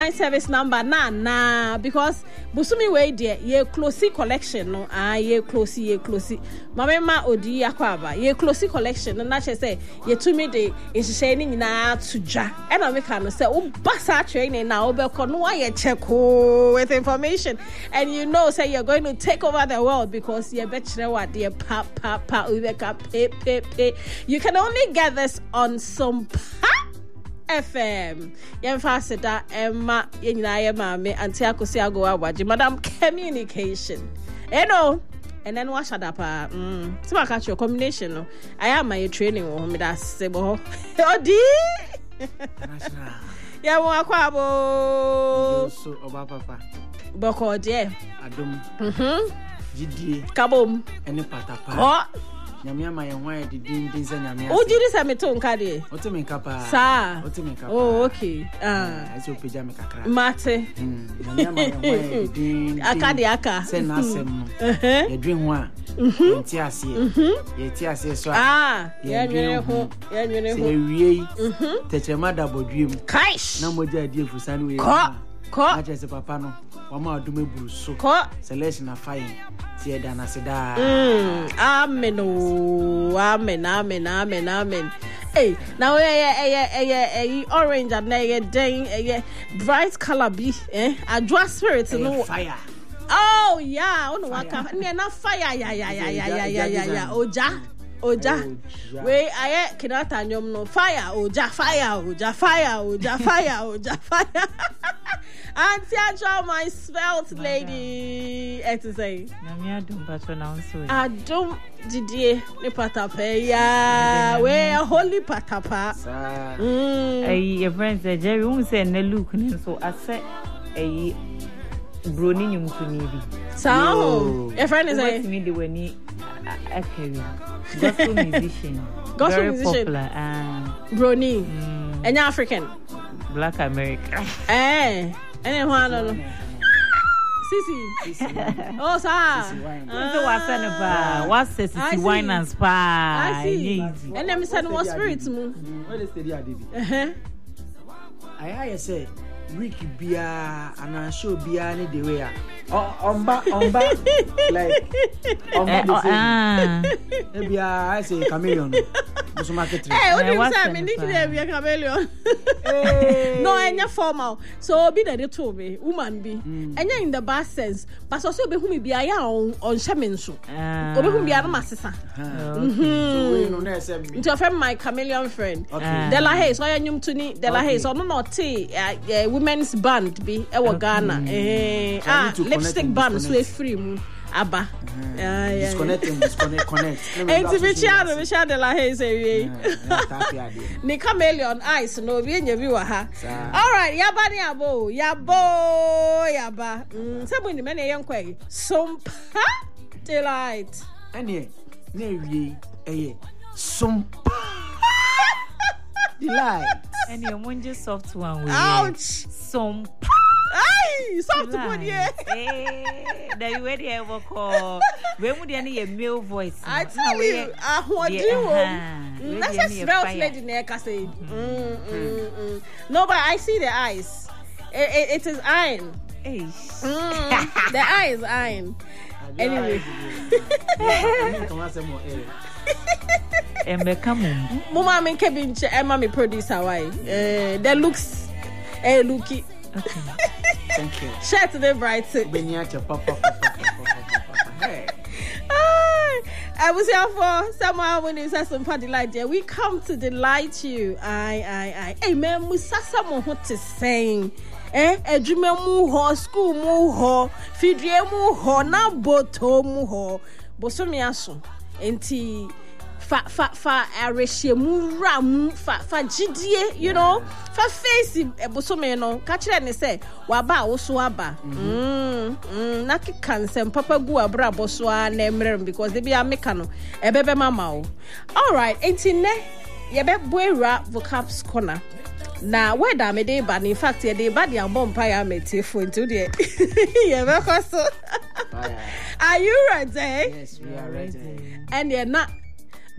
service number na because busumi we there ye closey collection no ye closey mama odi akwaba ye closey collection na say ye to me de ehye ni nyina toja e na me can say o basa training na obeko no ye check with information and you know say you're going to take over the world because ye betchere what the pa ubeka pay you can only get this on some FM. Yemfasida Emma Yenaya Mame and Tiakosi Agoa Waji Madam Communication. And then wash it up. So I catch your combination. No, I am my training with that sebo. Odi. Ya mo akwabo. So oba papa. Boko je. Adom. Jidie. Kabom. Ene patapa. Oh. Nyamia ma yenwa di din sa nyamia. O jiri sa meto nka de. O te me kapa. Sa. O te me kapa. Oh, okay. Aso peja me kakra. Mate. Nyamia ma yenwa di din. Aka. Se na asem no. Ye dwen ho a. Ye ti ase so a. Ye nwene ho. Se wie. Techema da bodwem. Kaish. Na moja di efusani we. Ko. Aje se papa no. Wama adume buru so. Ko. Selection afai. Tie da na seda. Amen. Hey, now orange and then bright color be a draw spirit no fire. Oh yeah, on waka na fire yeah. Oja. We aye kinata nyom no fire. Auntie Ajo, my svelte lady. To say. Namia don't patron now so. I don't Didier ni patapa ya. We a holy patapa. Your friend said Jerry won't say ne look so I said a brony you to need. So your friend is saying me the when he gospel musician. Very popular. Brony. And African. Black American. Anyone no. Sisi. Oh, sir. So what's an what's Sisi wine and spa? I see. And them said more spirits mu. What is the idea? I say week bia and show bia ni the way. Omba like maybe I say chameleon. Hey, what do you say? Me need to be a chameleon. No, any formal. So be that they told me, woman be. And in the bad sense, but also be whom be on shamansu. Or whom be a master. To offend my chameleon friend. De La Haye, so I knew to need De La Haye, so not tea, women's band be a Ghana. Lipstick band, so free. Abba. Disconnect. And to be child De La Haye say ni chameleon eyes no be nya bi wa ha. All right, yaba ni yaba. Sabu ni me na yenkwa sompa delight. Ene na wie sompa delight. And your munje soft one we. Ouch. Sompa. Ay, soft one yeah. That you ready ever call. When would any male voice? I tell you, what do that's a svelte lady neck say. No, but I see the eyes. It is iron. The eye is iron. Anyway. Mama me Kevin Emma me producer why. The looks looky. Okay. Thank you. Shirt the bright. I was here for someone when it's some party light. We come to delight you. I. Hey man, musasa mo what to saying. Edwuma mu ho, school mu ho, fidrie mu ho, na boto mu ho. Bosomi aso. Enti fa arehye ram fa gidie you know fa face ebosome no ka kire ne say waba wo so aba na ki kansem papa gu abra boso a na emrem because they be ameka no ebebe mama o. All right enti ne ye be boira vocabs corner na where da me dey ba in fact ye dey ba dia bompa ya metifo nti de ye be koso. Are you ready? Yes, we are ready. And you're not